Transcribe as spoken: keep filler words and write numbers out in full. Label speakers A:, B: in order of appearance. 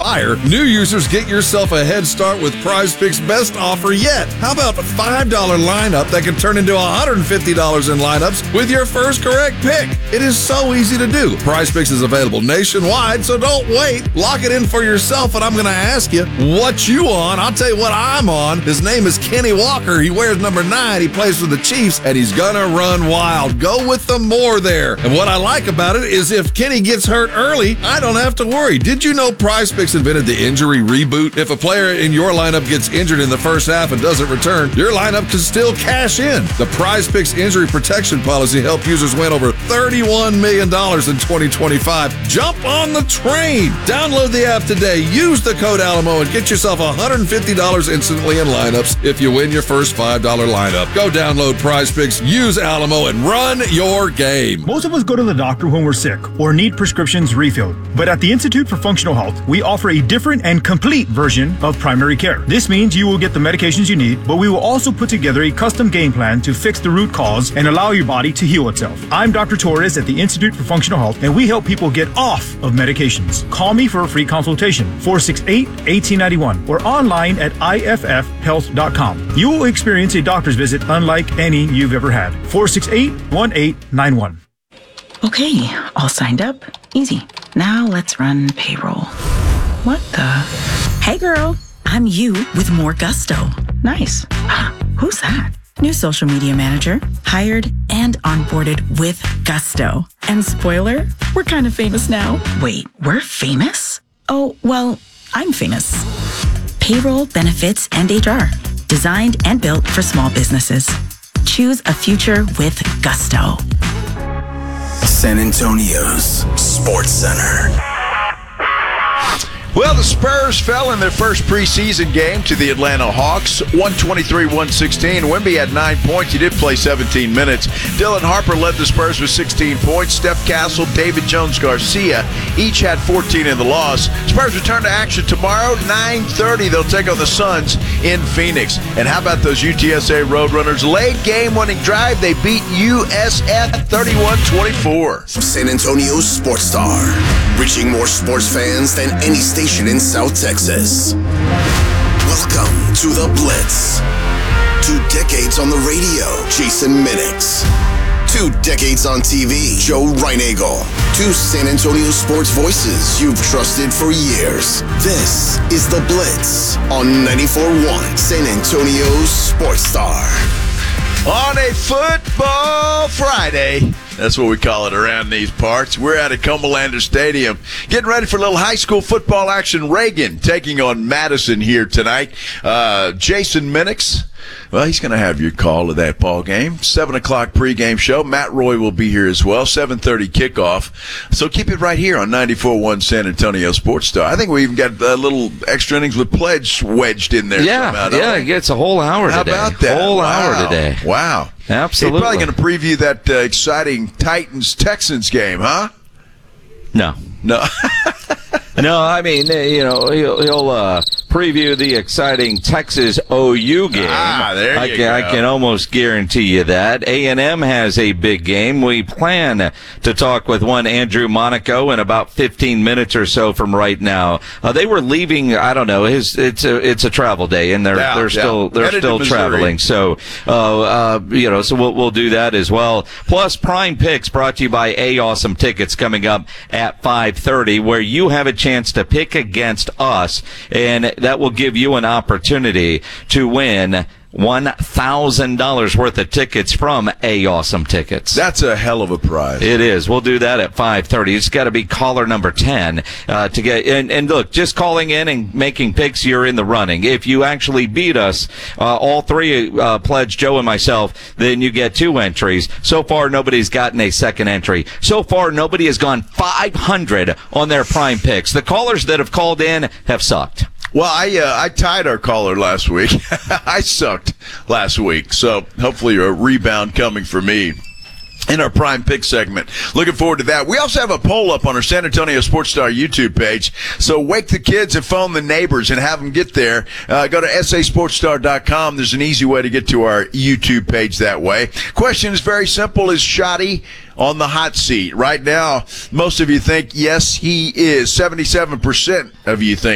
A: higher, new users get yourself a head start with PrizePicks' best offer yet. How about a five dollar lineup that can turn into one hundred fifty dollars in lineups with your first correct pick? It is so easy to do. PrizePicks is available nationwide, so don't wait. Lock it in for yourself, and I'm going to ask you, what you on? I'll tell you what I'm on. His name is Kenny Walker. He wears number nine. He plays for the Chiefs, and he's going to run wild. Go with the more there. And what I like about it is if Kenny gets hurt early, I don't have to worry. Did you know PrizePicks invented the injury reboot? If a player in your lineup gets injured in the first half and doesn't return, your lineup can still cash in. The PrizePicks injury protection policy helped users win over thirty-one million dollars in twenty twenty-five. Jump on the train. Download the app today. Use the code Alamo and get yourself one hundred fifty dollars instantly in lineups if you win your first five dollar lineup. Go download PrizePicks, use Alamo, and run your game.
B: Most of us go to the doctor when we're sick or need prescriptions refilled. But at the Institute for Functional Health, we offer a different and complete version of primary care. This means you will get the medications you need, but we will also put together a custom game plan to fix the root cause and allow your body to heal itself. I'm Doctor Torres at the Institute for Functional Health, and we help people get off of medications. Call me for a free consultation, four six eight, one eight nine one, or online at I F F health dot com. You will experience a doctor's visit unlike any you've ever had. four six eight, one eight nine one.
C: Okay, all signed up. Easy. Now let's run payroll. What the? Hey girl, I'm you with more gusto. Nice. Who's that? New social media manager, hired and onboarded with gusto. And spoiler, we're kind of famous now. Wait, we're famous? Oh, well, I'm famous. Payroll, benefits, and H R. Designed and built for small businesses. Choose a future with gusto.
D: San Antonio's Sports Center.
E: Well, the Spurs fell in their first preseason game to the Atlanta Hawks, one twenty-three to one sixteen. Wemby had nine points. He did play seventeen minutes. Dylan Harper led the Spurs with sixteen points. Steph Castle, David Jones-Garcia each had fourteen in the loss. Spurs return to action tomorrow, nine thirty. They'll take on the Suns in Phoenix. And how about those U T S A Roadrunners? Late game-winning drive. They beat U S F thirty-one twenty-four.
D: San Antonio's Sports Star, reaching more sports fans than any station in South Texas. Welcome to The Blitz. Two decades on the radio, Jason Minix. Two decades on T V, Joe Reinagle. Two San Antonio sports voices you've trusted for years. This is The Blitz on ninety-four point one San Antonio's Sports Star.
E: On a football Friday, that's what we call it around these parts. We're at a Cumberlander Stadium getting ready for a little high school football action. Reagan taking on Madison here tonight. Uh, Jason Minix, well, he's going to have your call of that ball game. seven o'clock pregame show. Matt Roy will be here as well. seven thirty kickoff. So keep it right here on ninety-four point one San Antonio Sports Star. I think we even got a little extra innings with Pledge wedged in there.
F: Yeah,
E: somehow,
F: yeah, it gets a whole hour
E: How
F: today.
E: about that?
F: Whole
E: wow.
F: hour today.
E: Wow.
F: Absolutely.
E: He's probably going to preview that uh, exciting Titans-Texans game, huh?
F: No.
E: No.
F: No, I mean, you know, he'll, he'll uh, preview the exciting Texas O U game.
E: Ah, there you
F: I can,
E: go.
F: I can almost guarantee you that. A and M has a big game. We plan to talk with one Andrew Monaco in about fifteen minutes or so from right now. Uh, they were leaving, I don't know, his, it's a, it's a travel day, and they're,
E: Yeah,
F: they're
E: yeah.
F: still, they're
E: Headed to
F: still
E: Missouri.
F: traveling. So, uh, uh, you know, so we'll, we'll do that as well. Plus, Prime Picks brought to you by A Awesome Tickets coming up at five thirty, where you have a chance to pick against us, and that will give you an opportunity to win one thousand dollars worth of tickets from A Awesome Tickets.
E: That's a hell of a prize.
F: It is. We'll do that at five thirty. It's got to be caller number ten uh, to get. And, and look, just calling in and making picks, you're in the running. If you actually beat us, uh, all three, uh, Pledge, Joe, and myself, then you get two entries. So far, nobody's gotten a second entry. So far, nobody has gone five hundred on their Prime Picks. The callers that have called in have sucked.
E: Well, I uh, I tied our caller last week. I sucked last week, so hopefully a rebound coming for me in our Prime Pick segment. Looking forward to that. We also have a poll up on our San Antonio Sports Star YouTube page, so wake the kids and phone the neighbors and have them get there. Uh, go to S A sports star dot com. There's an easy way to get to our YouTube page that way. Question is very simple. Is Shotty on the hot seat? Right now, most of you think, yes, he is. seventy-seven percent of you think